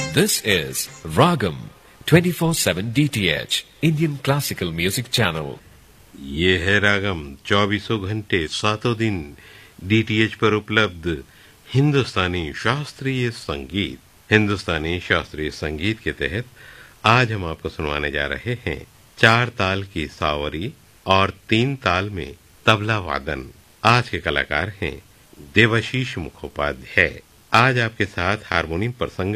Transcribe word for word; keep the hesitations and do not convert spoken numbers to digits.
This is Ragam twenty-four seven D T H Indian Classical Music Channel. ये है रागम चौबीसों घंटे सातों दिन डीटीएच पर उपलब्ध हिंदुस्तानी शास्त्रीय संगीत। हिंदुस्तानी शास्त्रीय संगीत के तहत आज हम आपको सुनवाने जा रहे हैं चार ताल की सावरी और तीन ताल में तबला वादन। आज के कलाकार हैं देवाशीष मुखोपाध्याय। आज आपके साथ हारमोनियम पर संगत